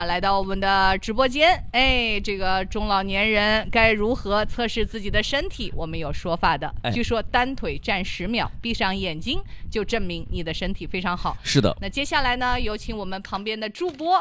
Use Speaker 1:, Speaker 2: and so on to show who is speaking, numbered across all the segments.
Speaker 1: 来到我们的直播间，这个中老年人该如何测试自己的身体？我们有说法的。据说单腿站10秒，闭上眼睛就证明你的身体非常好。
Speaker 2: 是的。
Speaker 1: 那接下来呢，有请我们旁边的主播，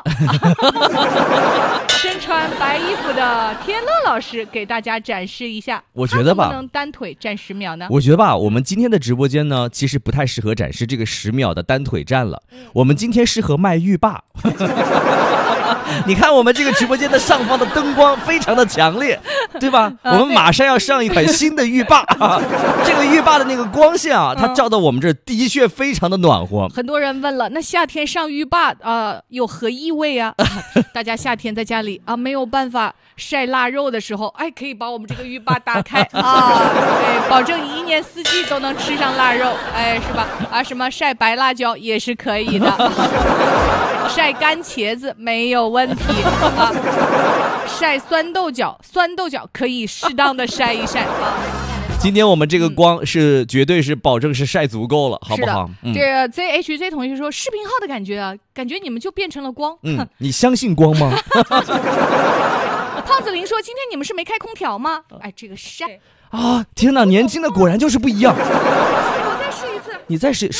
Speaker 1: 身穿白衣服的天乐老师给大家展示一下。
Speaker 2: 我觉得吧，
Speaker 1: 能不能单腿站10秒呢？
Speaker 2: 我觉得吧，我们今天的直播间呢，其实不太适合展示这个10秒的单腿站了。我们今天适合卖浴霸。你看我们这个直播间的上方的灯光非常的强烈，对吧？我们马上要上一款新的浴霸啊，这个浴霸的那个光线啊，它照到我们这的确非常的暖和。
Speaker 1: 很多人问了，那夏天上浴霸有何意味啊？大家夏天在家里没有办法晒腊肉的时候，可以把我们这个浴霸打开对，保证你1年4季都能吃上腊肉，是吧？什么晒白辣椒也是可以的，晒干茄子没有问题啊，晒酸豆角可以适当的晒一晒啊。
Speaker 2: 今天我们这个光是绝对是保证是晒足够了，好不好？
Speaker 1: 这个 ZHZ 同学说视频号的感觉啊，感觉你们就变成了光。
Speaker 2: 你相信光吗？
Speaker 1: 胖子林说今天你们是没开空调吗？这个晒
Speaker 2: 啊！天哪，年轻的果然就是不一样。
Speaker 1: 我再试一次。
Speaker 2: 你再试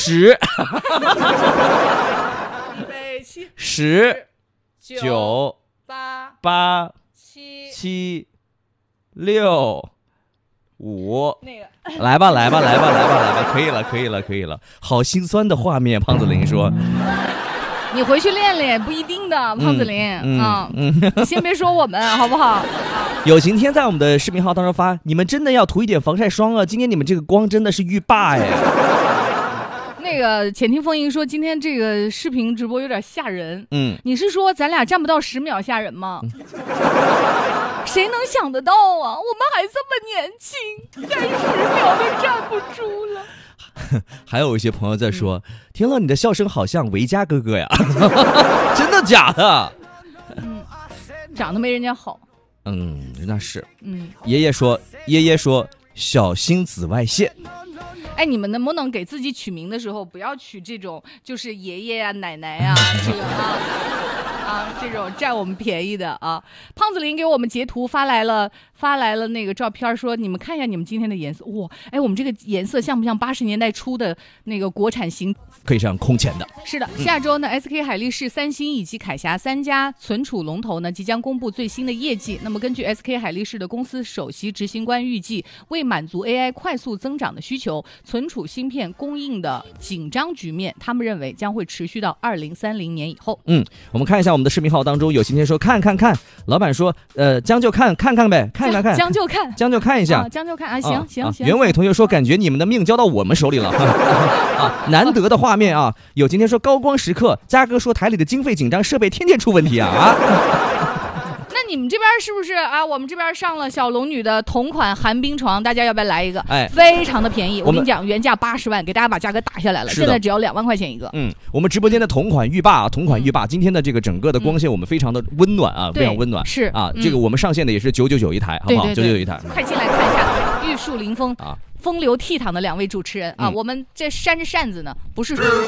Speaker 2: 10。10、9、8、7、6、5，来吧，可以了，好心酸的画面。胖子林说：“
Speaker 1: 你回去练练，不一定的。”胖子林你先别说我们好不好？
Speaker 2: 有晴天在我们的视频号当中发，你们真的要涂一点防晒霜啊！今天你们这个光真的是浴霸哎。
Speaker 1: 那个浅听风吟说今天这个视频直播有点吓人。你是说咱俩站不到10秒吓人吗？谁能想得到啊？我们还这么年轻，站10秒都站不住了。
Speaker 2: 还有一些朋友在说，天乐你的笑声好像维嘉哥哥呀。真的假的？
Speaker 1: 长得没人家好。
Speaker 2: 那是。爷爷说小心紫外线。
Speaker 1: 你们能不能给自己取名的时候不要取这种就是爷爷啊奶奶啊这个这种占我们便宜的啊。胖子林给我们截图发来了那个照片，说你们看一下你们今天的颜色。哇，我们这个颜色像不像80年代初的那个国产型？
Speaker 2: 可以上空前的。
Speaker 1: 是的，下周呢 SK 海力士、三星以及凯霞3家存储龙头呢即将公布最新的业绩。那么根据 SK 海力士的公司首席执行官预计，为满足 AI 快速增长的需求，存储芯片供应的紧张局面，他们认为将会持续到2030年以后。
Speaker 2: 我们看一下我们的视频号当中有今天说看，老板说将就看呗，看
Speaker 1: 将就看
Speaker 2: 一下，
Speaker 1: 将就看行。
Speaker 2: 袁伟同学说感觉你们的命交到我们手里了。难得的画面啊！有今天说高光时刻，嘉哥说台里的经费紧张，设备天天出问题啊。
Speaker 1: 那你们这边是不是我们这边上了小龙女的同款寒冰床，大家要不要来一个？非常的便宜。我跟你讲，原价80万，给大家把价格打下来了，现在只要2万块钱一个。
Speaker 2: 我们直播间的同款浴霸，今天的这个整个的光线我们非常的温暖啊，非常温暖。
Speaker 1: 是啊，
Speaker 2: 这个我们上线的也是999一台，好不好？999一台。
Speaker 1: 快进来看一下玉树临风风流倜傥的2位主持人我们这扇着扇子呢，不是说